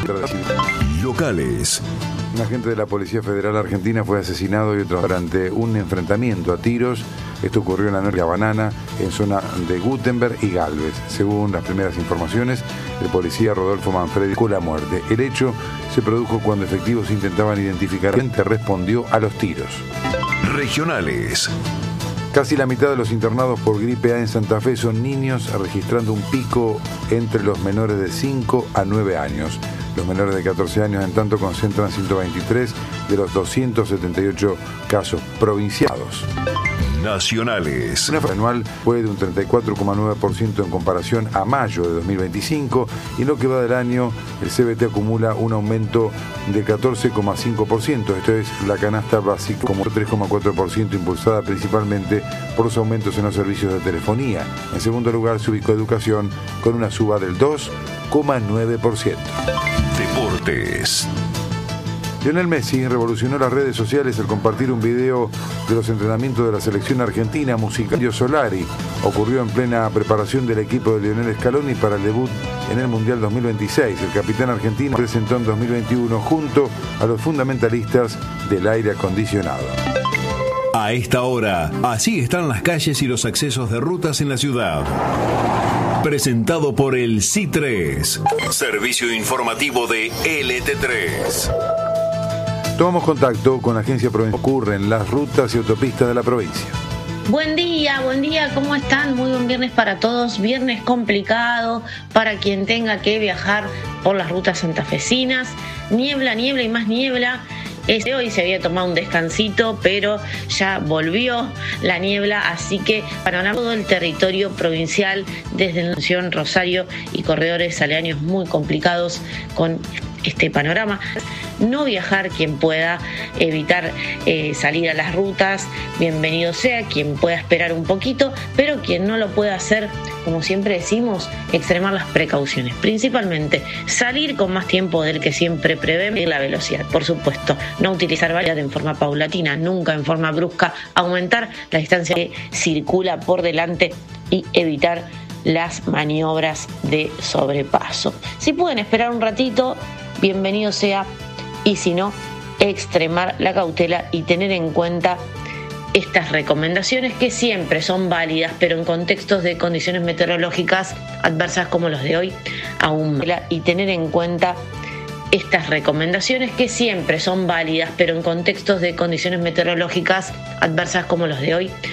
Locales. Un agente de la Policía Federal Argentina fue asesinado y otro durante un enfrentamiento a tiros. Esto ocurrió en la noche de Banana, en zona de Gutenberg y Galvez. Según las primeras informaciones, el policía Rodolfo Manfredi con la muerte. El hecho se produjo cuando efectivos intentaban identificar a quien respondió a los tiros. Regionales. Casi la mitad de los internados por gripe A en Santa Fe son niños, registrando un pico entre los menores de 5 a 9 años. Los menores de 14 años, en tanto, concentran 123 de los 278 casos provincianos. Nacionales. Una anual fue de un 34,9% en comparación a mayo de 2025 y en lo que va del año el CBT acumula un aumento de 14,5%. Esto es la canasta básica como 3,4% impulsada principalmente por los aumentos en los servicios de telefonía. En segundo lugar se ubicó educación con una suba del 2,9%. Deportes. Lionel Messi revolucionó las redes sociales al compartir un video de los entrenamientos de la selección argentina musical Solari. Ocurrió en plena preparación del equipo de Lionel Scaloni para el debut en el Mundial 2026. El capitán argentino presentó en 2021 junto a los fundamentalistas del aire acondicionado. A esta hora, así están las calles y los accesos de rutas en la ciudad. Presentado por el C3, servicio informativo de LT3. Tomamos contacto con la agencia provincial. Ocurren las rutas y autopistas de la provincia. Buen día, ¿cómo están? Muy buen viernes para todos, viernes complicado para quien tenga que viajar por las rutas santafesinas, niebla y más niebla. Hoy se había tomado un descansito, pero ya volvió la niebla, así que para todo el territorio provincial, desde la Nación, Rosario y corredores aledaños muy complicados con este panorama. No viajar quien pueda, evitar salir a las rutas, bienvenido sea, quien pueda esperar un poquito, pero quien no lo pueda hacer, como siempre decimos, extremar las precauciones, principalmente salir con más tiempo del que siempre prevé, medir la velocidad, por supuesto, no utilizar variedad en forma paulatina, nunca en forma brusca, aumentar la distancia que circula por delante y evitar las maniobras de sobrepaso. Si pueden esperar un ratito, bienvenido sea, y si no, extremar la cautela y tener en cuenta estas recomendaciones que siempre son válidas, pero en contextos de condiciones meteorológicas adversas como los de hoy, aún más. Y tener en cuenta estas recomendaciones que siempre son válidas, pero en contextos de condiciones meteorológicas adversas como los de hoy,